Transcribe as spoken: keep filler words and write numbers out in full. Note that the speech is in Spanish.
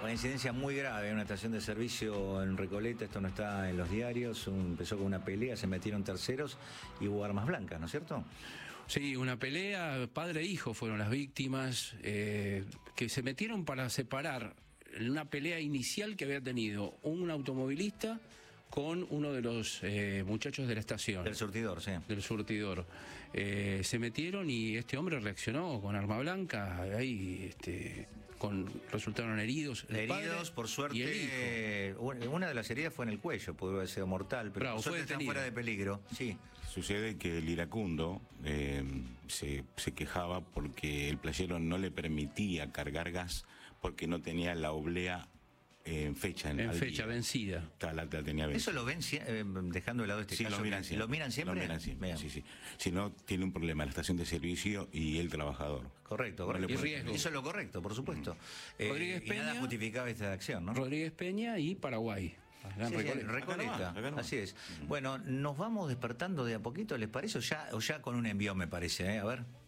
Una incidencia muy grave, una estación de servicio en Recoleta, esto no está en los diarios, un, empezó con una pelea, se metieron terceros y hubo armas blancas, ¿no es cierto? Sí, una pelea, padre e hijo fueron las víctimas, eh, que se metieron para separar una pelea inicial que había tenido un automovilista con uno de los eh, muchachos de la estación. Del surtidor, sí. Del surtidor. Eh, se metieron y este hombre reaccionó con arma blanca, ahí este, con, resultaron heridos. El heridos, por suerte, una de las heridas fue en el cuello, pudo haber sido mortal, pero Bravo, por suerte están fuera de peligro. Sí. Sucede que el iracundo eh, se, se quejaba porque el playero no le permitía cargar gas porque no tenía la oblea en fecha en, en fecha día. vencida. La, la tenía vencida. ¿Eso lo ven eh, dejando de lado este sí, caso? Lo miran siempre. ¿Lo miran siempre? Lo miran siempre. Sí, sí. Si no, tiene un problema la estación de servicio y el trabajador. Correcto, correcto. No y riesgo. Eso es lo correcto, por supuesto. Eh, Rodríguez Peña, y nada justificaba esta acción, ¿no? Rodríguez Peña y Paraguay. Sí, Recoleta, Recoleta. Acá no, acá no. Así es. Bueno, nos vamos despertando de a poquito, ¿les parece? O ya, o ya con un envío, me parece, ¿eh? A ver.